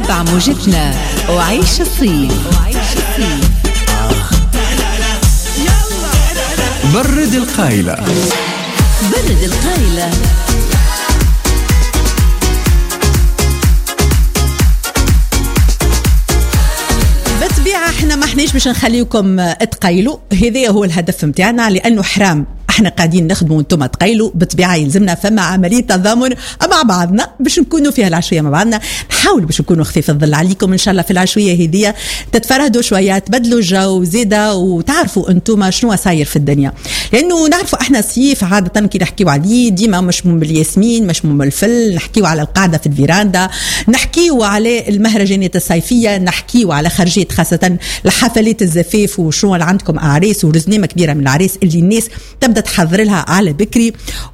تبع موجتنا وعيش الصيف. برد القايلة. برد القايلة. بالطبيعة احنا ما احناش باش نخليكم تقيلوا، هذا هو الهدف متاعنا، لأنه حرام احنا قاعدين نخدموا وانتم تقيلوا. بالطبيعه يلزمنا فما عمليه تضامن مع بعضنا باش نكونوا فيها العشويه مع بعضنا، نحاول باش نكونوا خفيف الظل عليكم ان شاء الله في العشويه هذه، تتفرهدوا شويه، تبدلوا الجو زياده، وتعرفوا انتم شنو صاير في الدنيا. لانه نعرفوا احنا صيف عاده كي نحكيوا عليه ديما مشموم بالياسمين، مشموم بالفل، نحكيوا على القعده في الفيراندا، نحكيوا على المهرجانات الصيفيه، نحكيوا على خرجيات خاصه الحفلات الزفاف وشنو عندكم اعراس ورزنامه كبيره من العراس اللي الناس تبدا تحضر لها على بكري.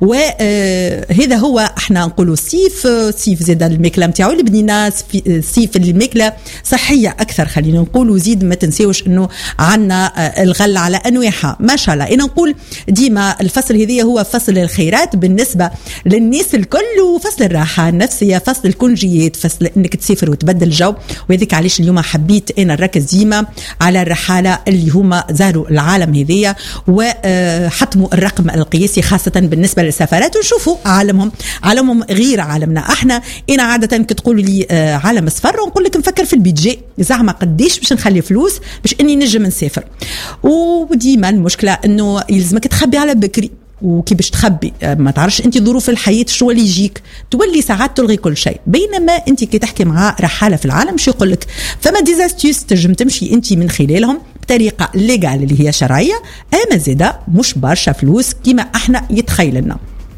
وهذا هو احنا نقولوا صيف زاد الماكله نتاعو اللي بدينا صيف الماكله صحيه اكثر، خلينا نقولوا زيد ما تنساوش انه عندنا الغله على انواعها ما شاء الله. انا نقول ديما الفصل هذا هو فصل الخيرات بالنسبه للناس الكل، وفصل الراحه النفسيه، فصل الكونجيات، فصل انك تسافر وتبدل الجو. وهذيك علاش اليوم حبيت انا نركز ديما على الرحاله اللي هما زاروا العالم هذايا وحطموا الرقم القياسي خاصة بالنسبة للسفارات، ونشوفوا عالمهم غير عالمنا. احنا انا عادة كتقولوا لي عالم صفر ونقول لك نفكر في البيدجي، زعما قديش باش نخلي فلوس باش اني نجم نسافر. وديما المشكلة انه يلزمك تخبي على بكري، وكي باش تخبي ما تعرفش انت ظروف الحياه شو اللي يجيك، تولي ساعات تلغي كل شيء. بينما انت كي تحكي مع رحاله في العالم شو يقول لك، فما ديزاستيوس تنجم تمشي انت من خلالهم بطريقه ليغال اللي هي شرعيه، اما زاده مش برشا فلوس كيما احنا يتخيل لنا.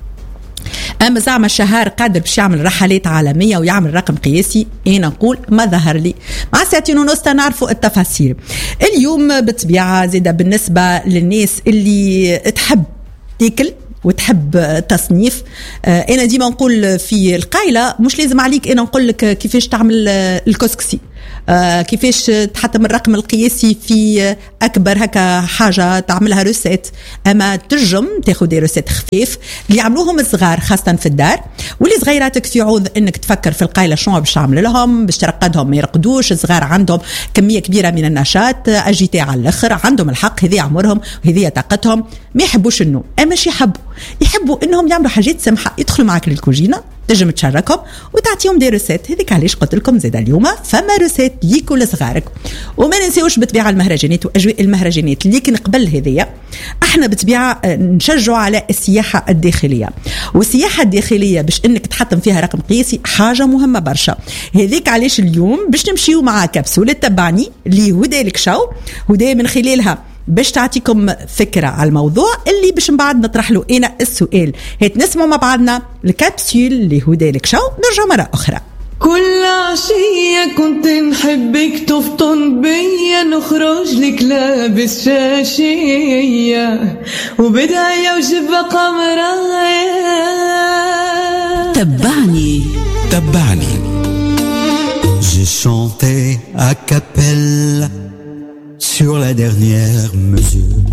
اما زعما الشهر قادر باش يعمل رحلات عالميه ويعمل رقم قياسي، انا نقول ما ظهر لي. مع ساعتين ونص نعرفوا التفاصيل اليوم. بالطبيعه زاده بالنسبه للناس اللي تحب تاكل وتحب تصنيف، انا ديما نقول في القايله مش لازم عليك انا نقول لك كيفاش تعمل الكسكسي، كيفاش تحطم الرقم القياسي في اكبر هكا حاجه تعملها روسيت، اما تنجم تاخذ دي روسيت خفيف اللي يعملوهم الصغار خاصه في الدار، واللي صغيراتك في عوض انك تفكر في القايله شنو باش تعمل لهم باش ترقدهم ما يرقدوش. الصغار عندهم كميه كبيره من النشاط، اجيتي على الاخر، عندهم الحق، هذه عمرهم وهذه طاقتهم، ما يحبوش النوم، اما شي يحبوا انهم يعملوا حاجات سمحه، يدخلوا معك للكوجينه تنجم تشاركهم وتعطيهم دي روسيت. هذيك علاش قلت لكم زاد اليوم فما روسيت ليكوا لصغارك. وما ننساوش بطبيعه المهرجانات واجواء المهرجانات، لكن قبل هذيا احنا بطبيعه نشجعوا على السياحه الداخليه. والسياحه الداخليه باش انك تحطم فيها رقم قياسي حاجه مهمه برشا. هذيك علاش اليوم باش نمشيو مع كبسوله تبعني اللي هدى لك شو هدى من خلالها باش تعطيكم فكرة على الموضوع اللي باش من بعد نطرح له انا السؤال. هيت نسمعوا مع بعضنا الكابسول اللي هدى لك شو، نرجع مرة أخرى. كل عشية كنت نحبك تفطن بيا، نخرج لك لابس شاشية وبداية وجبة قمراية. تبعني J'ai chanté à capella sur la dernière mesure.